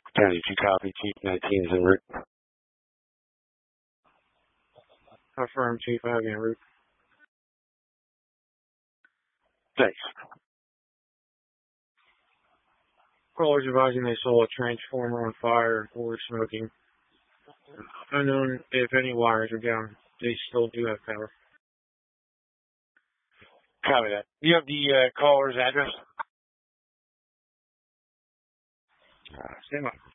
County 2 copy, Chief 19 is en route. Affirm, Chief, I have you en route. Thanks. Callers advising they saw a transformer on fire or smoking. Unknown if any wires are down. They still do have power. Copy that. Do you have the caller's address? Stand by.